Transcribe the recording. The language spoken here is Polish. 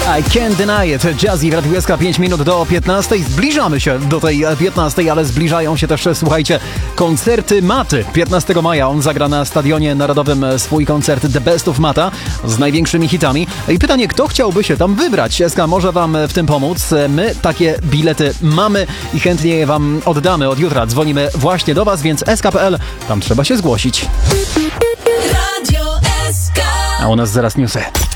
I can't deny it. Jazzy w Radiu SK 5 minut do 15. Zbliżamy się do tej 15, ale zbliżają się też, słuchajcie, koncerty Maty. 15 maja on zagra na Stadionie Narodowym swój koncert The Best of Mata z największymi hitami. I pytanie, kto chciałby się tam wybrać? SK może wam w tym pomóc. My takie bilety mamy i chętnie je wam oddamy. Od jutra dzwonimy właśnie do was, więc sk.pl, tam trzeba się zgłosić. Radio SK. A u nas zaraz newsy.